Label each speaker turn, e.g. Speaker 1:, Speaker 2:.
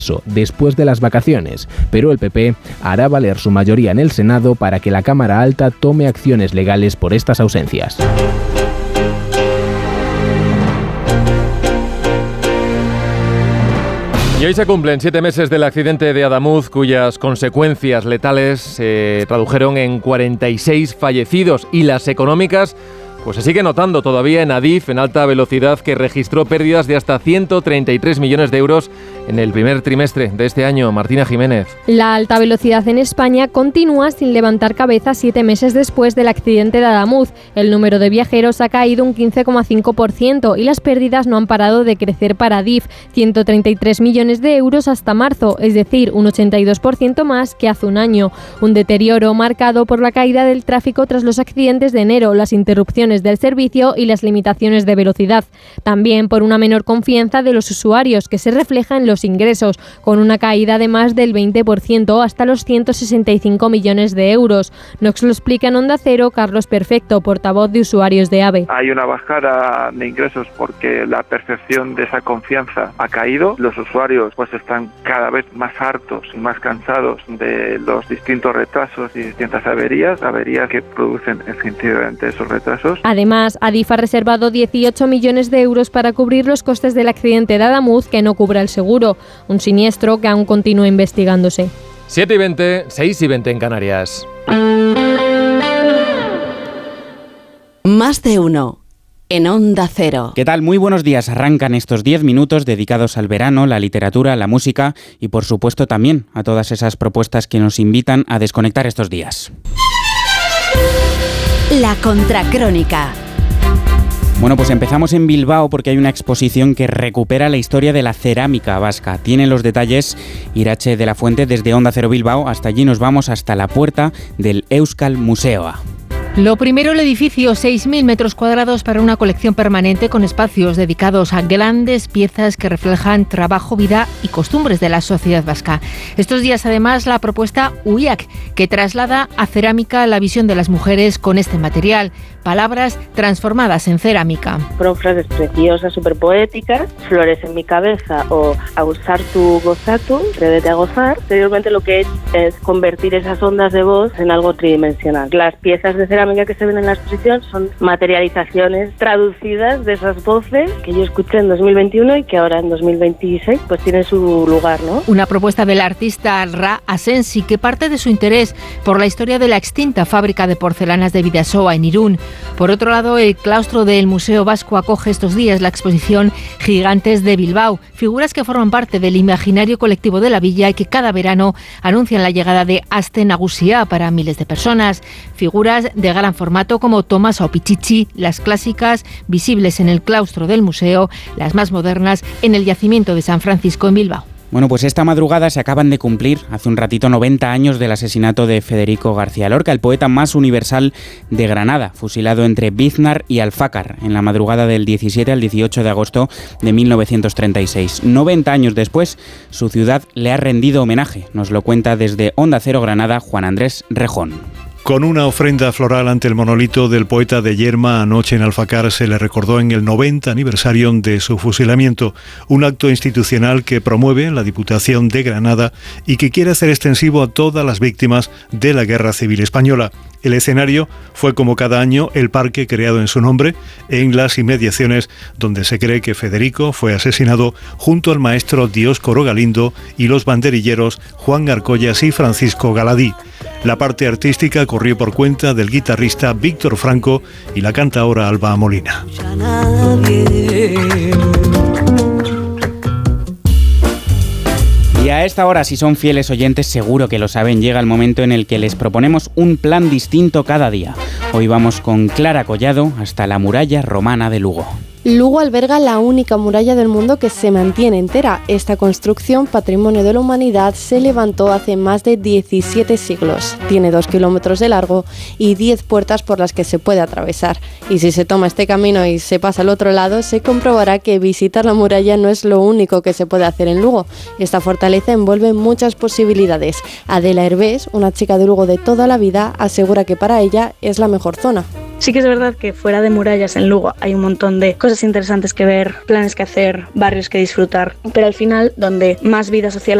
Speaker 1: después de las vacaciones, pero el PP hará valer su mayoría en el Senado para que la Cámara Alta tome acciones legales por estas ausencias.
Speaker 2: Y hoy se cumplen 7 meses del accidente de Adamuz, cuyas consecuencias letales se tradujeron en 46 fallecidos, y las económicas pues se sigue notando todavía en Adif, en alta velocidad, que registró pérdidas de hasta 133 millones de euros en el primer trimestre de este año. Martina Jiménez.
Speaker 3: La alta velocidad en España continúa sin levantar cabeza 7 meses después del accidente de Adamuz. El número de viajeros ha caído un 15,5% y las pérdidas no han parado de crecer para Adif, 133 millones de euros hasta marzo, es decir, un 82% más que hace un año. Un deterioro marcado por la caída del tráfico tras los accidentes de enero, las interrupciones del servicio y las limitaciones de velocidad. También por una menor confianza de los usuarios, que se refleja en los ingresos, con una caída de más del 20% hasta los 165 millones de euros. Nos lo explica en Onda Cero Carlos Perfecto, portavoz de usuarios de AVE.
Speaker 4: Hay una bajada de ingresos porque la percepción de esa confianza ha caído. Los usuarios pues están cada vez más hartos y más cansados de los distintos retrasos y distintas averías que producen efectivamente esos retrasos.
Speaker 3: Además, Adif ha reservado 18 millones de euros para cubrir los costes del accidente de Adamuz que no cubra el seguro, un siniestro que aún continúa investigándose.
Speaker 2: 7:20, 6:20 en Canarias.
Speaker 5: Más de uno. En Onda Cero.
Speaker 6: ¿Qué tal? Muy buenos días. Arrancan estos 10 minutos dedicados al verano, la literatura, la música y por supuesto también a todas esas propuestas que nos invitan a desconectar estos días.
Speaker 5: La Contracrónica.
Speaker 6: Bueno, pues empezamos en Bilbao porque hay una exposición que recupera la historia de la cerámica vasca. Tiene los detalles Irache de la Fuente desde Onda Cero Bilbao. Hasta allí nos vamos, hasta la puerta del Euskal Museoa.
Speaker 7: Lo primero, el edificio, 6.000 metros cuadrados para una colección permanente con espacios dedicados a grandes piezas que reflejan trabajo, vida y costumbres de la sociedad vasca. Estos días, además, la propuesta UIAC, que traslada a cerámica la visión de las mujeres con este material. Palabras transformadas en cerámica.
Speaker 8: Fueron frases preciosas, súper poéticas, flores en mi cabeza o a usar tu gozatu, atrévete a gozar. Anteriormente lo que he hecho es convertir esas ondas de voz en algo tridimensional. Las piezas de cerámica que se ven en la exposición son materializaciones traducidas de esas voces que yo escuché en 2021 y que ahora en 2026 pues tienen su lugar, ¿no?
Speaker 7: Una propuesta del artista Ra Asensi que parte de su interés por la historia de la extinta fábrica de porcelanas de Bidasoa en Irún. Por otro lado, el claustro del Museo Vasco acoge estos días la exposición Gigantes de Bilbao, figuras que forman parte del imaginario colectivo de la villa y que cada verano anuncian la llegada de Aste Nagusia para miles de personas. Figuras de gran formato como Tomasa o Pichichi, las clásicas visibles en el claustro del museo, las más modernas en el yacimiento de San Francisco en Bilbao.
Speaker 6: Bueno, pues esta madrugada se acaban de cumplir, hace un ratito, 90 años del asesinato de Federico García Lorca, el poeta más universal de Granada, fusilado entre Biznar y Alfácar, en la madrugada del 17 al 18 de agosto de 1936. 90 años después, su ciudad le ha rendido homenaje. Nos lo cuenta desde Onda Cero Granada, Juan Andrés Rejón.
Speaker 9: Con una ofrenda floral ante el monolito del poeta de Yerma, anoche en Alfácar se le recordó en el 90 aniversario de su fusilamiento, un acto institucional que promueve la Diputación de Granada y que quiere hacer extensivo a todas las víctimas de la Guerra Civil Española. El escenario fue, como cada año, el parque creado en su nombre, en las inmediaciones donde se cree que Federico fue asesinado junto al maestro Dioscoro Galindo y los banderilleros Juan Garcollas y Francisco Galadí. La parte artística corrió por cuenta del guitarrista Víctor Franco y la cantaora Alba Molina.
Speaker 6: Y a esta hora, si son fieles oyentes, seguro que lo saben, llega el momento en el que les proponemos un plan distinto cada día. Hoy vamos con Clara Collado hasta la muralla romana de Lugo.
Speaker 10: Lugo alberga la única muralla del mundo que se mantiene entera. Esta construcción, patrimonio de la humanidad, se levantó hace más de 17 siglos. Tiene 2 kilómetros de largo y 10 puertas por las que se puede atravesar. Y si se toma este camino y se pasa al otro lado, se comprobará que visitar la muralla no es lo único que se puede hacer en Lugo. Esta fortaleza envuelve muchas posibilidades. Adela Hervés, una chica de Lugo de toda la vida, asegura que para ella es la mejor zona.
Speaker 11: Sí que es verdad que fuera de murallas en Lugo hay un montón de cosas interesantes que ver, planes que hacer, barrios que disfrutar, pero al final donde más vida social